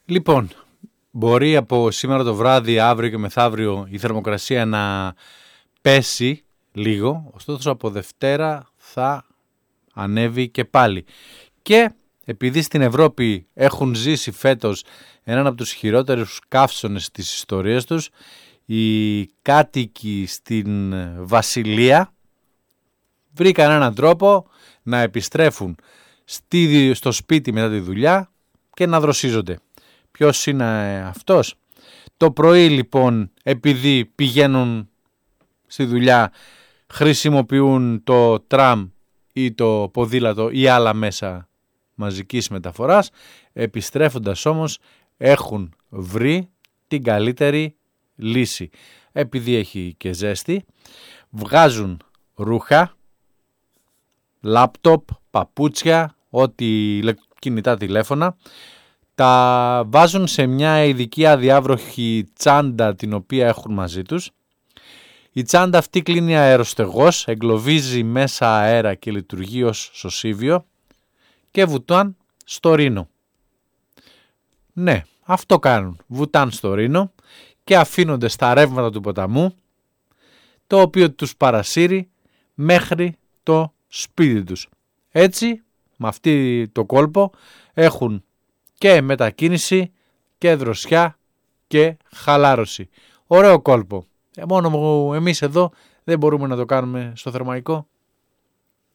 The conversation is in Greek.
Λοιπόν, μπορεί από σήμερα το βράδυ, αύριο και μεθαύριο η θερμοκρασία να πέσει λίγο, ωστόσο από Δευτέρα θα ανέβει και πάλι. Και επειδή στην Ευρώπη έχουν ζήσει φέτος έναν από τους χειρότερους καύσονες της ιστορίας τους, οι κάτοικοι στην Βασιλεία βρήκαν έναν τρόπο να επιστρέφουν στο σπίτι μετά τη δουλειά και να δροσίζονται. Ποιος είναι αυτός? Το πρωί λοιπόν, επειδή πηγαίνουν στη δουλειά, χρησιμοποιούν το τραμ ή το ποδήλατο ή άλλα μέσα μαζικής μεταφοράς, επιστρέφοντας όμως έχουν βρει την καλύτερη λύση. Επειδή έχει και ζέστη, βγάζουν ρούχα, λάπτοπ, παπούτσια, ό,τι κινητά τηλέφωνα, τα βάζουν σε μια ειδική αδιάβροχη τσάντα την οποία έχουν μαζί τους. Η τσάντα αυτή κλείνει αεροστεγός, εγκλωβίζει μέσα αέρα και λειτουργεί ως σωσίβιο και βουτάν στο Ρήνο. Ναι, αυτό κάνουν. Βουτάν στο Ρήνο και αφήνονται στα ρεύματα του ποταμού, το οποίο τους παρασύρει μέχρι το σπίτι τους. Έτσι, με αυτή το κόλπο έχουν και μετακίνηση και δροσιά και χαλάρωση. Ωραίο κόλπο. Μόνο εμείς εδώ δεν μπορούμε να το κάνουμε στο Θερμαϊκό.